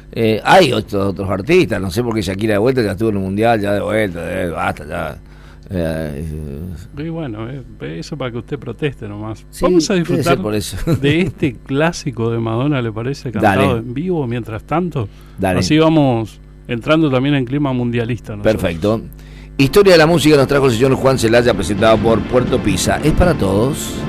Hay otros artistas, no sé por qué Shakira de vuelta, ya estuvo en el Mundial, ya de vuelta, basta, ya. Y bueno, eso para que usted proteste nomás. Sí, vamos a disfrutar por eso. de este clásico de Madonna, ¿le parece? Cantado Dale. en vivo mientras tanto. Dale. Así vamos entrando también en clima mundialista. Nosotros. Perfecto. Historia de la música nos trajo el señor Juan Celaya, presentado por Puerto Pisa. ¿Es para todos?